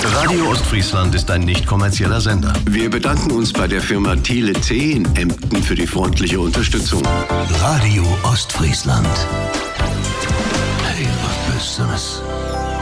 Radio Ostfriesland ist ein nicht kommerzieller Sender. Wir bedanken uns bei der Firma Thiele C. in Emden für die freundliche Unterstützung. Radio Ostfriesland. Hey, was Besseres.